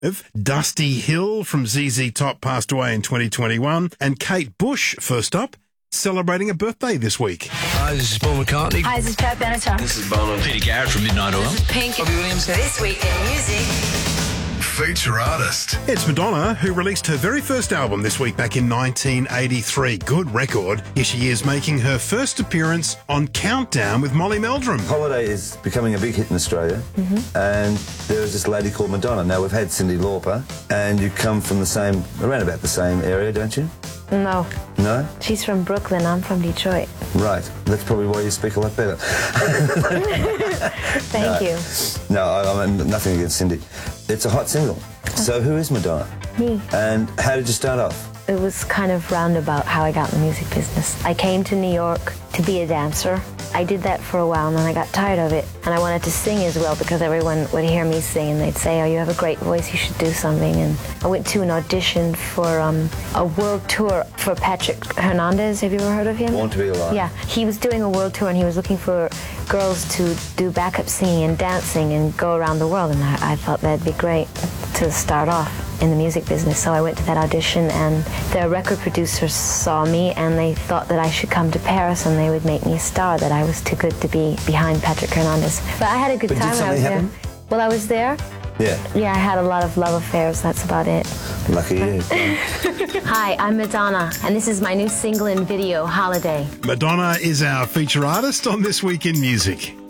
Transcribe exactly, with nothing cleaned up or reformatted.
Dusty Hill from Z Z Top passed away in twenty twenty-one. And Kate Bush, first up, celebrating a birthday this week. Hi, this is Paul McCartney. Hi, this is Pat Benatar. This is Bono. Peter Garrett from Midnight Oil. This is Pink. Robbie Williams. This Week in Music. Feature artist. It's Madonna, who released her very first album this week back in nineteen eighty-three. Good record. Here she is making her first appearance on Countdown with Molly Meldrum. Holiday is becoming a big hit in Australia, mm-hmm. and there is this lady called Madonna. Now, we've had Cyndi Lauper, and you come from the same, around about the same area, don't you? No. No? She's from Brooklyn, I'm from Detroit. Right. That's probably why you speak a lot better. Thank no. you. No, I, I mean, nothing against Cyndi. It's a hot single. So who is Madonna? Me. And how did you start off? It was kind of roundabout how I got in the music business. I came to New York to be a dancer. I did that for a while, and then I got tired of it. And I wanted to sing as well because everyone would hear me sing, and they'd say, oh, you have a great voice, you should do something. And I went to an audition for um, a world tour for Patrick Hernandez. Have you ever heard of him? Born to Be Alive. Yeah, he was doing a world tour, and he was looking for girls to do backup singing and dancing and go around the world. And I, I thought that'd be great to start off in the music business. So I went to that audition, and the record producers saw me, and they thought that I should come to Paris and they would make me a star, that I was too good to be behind Patrick Hernandez. But I had a good but time did when I was happen? there. Well, I was there. Yeah. Yeah, I had a lot of love affairs, that's about it. Lucky you. Hi, I'm Madonna, and this is my new single and video, Holiday. Madonna is our feature artist on This Week in Music.